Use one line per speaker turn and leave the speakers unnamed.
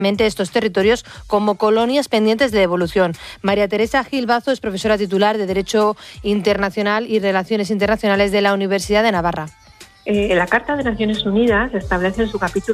estos territorios como colonias pendientes de devolución. María Teresa Gil Bazo es profesora titular de Derecho Internacional y Relaciones Internacionales de la Universidad de Navarra.
La Carta de Naciones Unidas establece en su capítulo